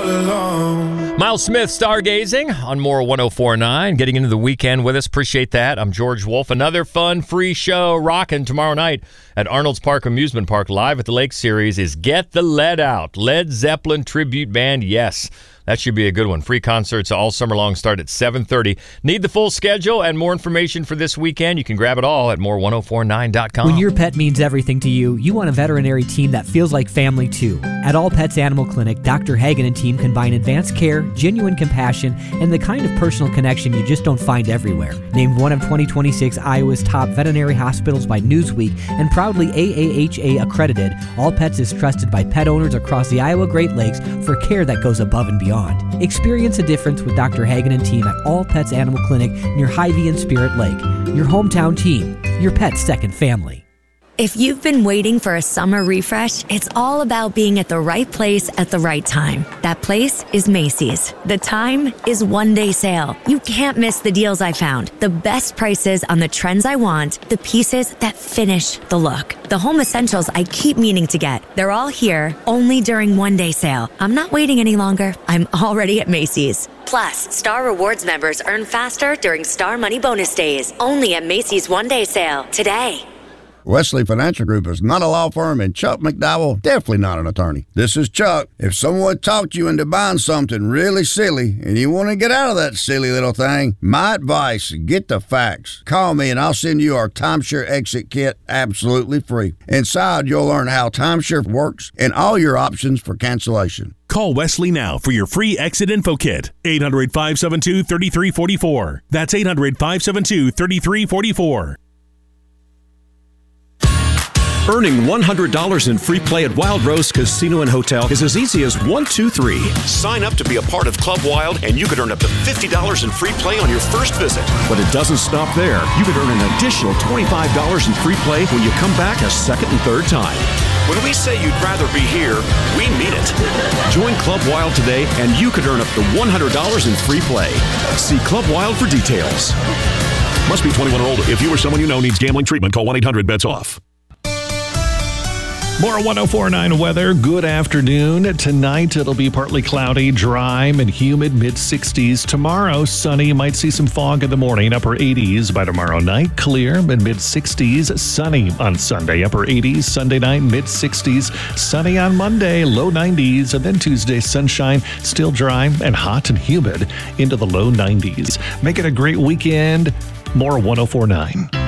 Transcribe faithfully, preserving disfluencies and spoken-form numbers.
alone. Miles Smith stargazing on More one oh four point nine, getting into the weekend with us. Appreciate that. I'm George Wolf. Another fun, free show rocking tomorrow night at Arnold's Park Amusement Park. Live at the Lake Series is Get the Lead Out, Led Zeppelin tribute band. Yes, that should be a good one. Free concerts all summer long start at seven thirty. Need the full schedule and more information for this weekend? You can grab it all at more ten forty-nine dot com. When your pet means everything to you, you want a veterinary team that feels like family too. At All Pets Animal Clinic, Doctor Hagen and team combine advanced care, genuine compassion, and the kind of personal connection you just don't find everywhere. Named one of twenty twenty-six Iowa's top veterinary hospitals by Newsweek and proudly A A H A accredited, All Pets is trusted by pet owners across the Iowa Great Lakes for care that goes above and beyond. Experience a difference with Doctor Hagen and team at All Pets Animal Clinic near Hy-Vee and Spirit Lake. Your hometown team, your pet's second family. If you've been waiting for a summer refresh, it's all about being at the right place at the right time. That place is Macy's. The time is one day sale. You can't miss the deals I found. The best prices on the trends I want, the pieces that finish the look. The home essentials I keep meaning to get. They're all here, only during one day sale. I'm not waiting any longer. I'm already at Macy's. Plus, Star Rewards members earn faster during Star Money Bonus Days. Only at Macy's one day sale today. Wesley Financial Group is not a law firm, and Chuck McDowell definitely not an attorney. This is Chuck. If someone talked you into buying something really silly and you want to get out of that silly little thing, my advice, get the facts. Call me and I'll send you our timeshare exit kit absolutely free. Inside, you'll learn how timeshare works and all your options for cancellation. Call Wesley now for your free exit info kit. eight hundred, five seven two, three three four four. That's eight hundred, five seven two, three three four four. Earning one hundred dollars in free play at Wild Rose Casino and Hotel is as easy as one, two, three. Sign up to be a part of Club Wild, and you could earn up to fifty dollars in free play on your first visit. But it doesn't stop there. You could earn an additional twenty-five dollars in free play when you come back a second and third time. When we say you'd rather be here, we mean it. Join Club Wild today, and you could earn up to one hundred dollars in free play. See Club Wild for details. Must be twenty-one or older. If you or someone you know needs gambling treatment, call one eight hundred bets off. More one oh four point nine weather. Good afternoon. Tonight, it'll be partly cloudy, dry, and humid, mid sixties. Tomorrow, sunny. Might see some fog in the morning, upper eighties. By tomorrow night, clear and mid sixties. Sunny on Sunday, upper eighties. Sunday night, mid sixties. Sunny on Monday, low nineties. And then Tuesday, sunshine, still dry and hot and humid into the low nineties. Make it a great weekend. More one oh four point nine.